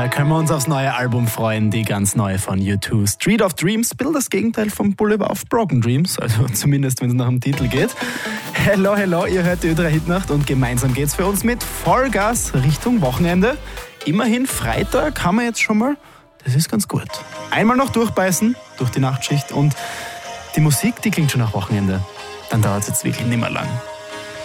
Da können wir uns aufs neue Album freuen, die ganz neue von U2. Street of Dreams, ein bisschen das Gegenteil vom Boulevard of Broken Dreams, also zumindest wenn es nach dem Titel geht. Hello, hello, ihr hört die Ö3 Hitnacht und gemeinsam geht's für uns mit Vollgas Richtung Wochenende. Immerhin Freitag haben wir jetzt schon mal, das ist ganz gut. Einmal noch durchbeißen durch die Nachtschicht und die Musik, die klingt schon nach Wochenende. Dann dauert es jetzt wirklich nicht mehr lang.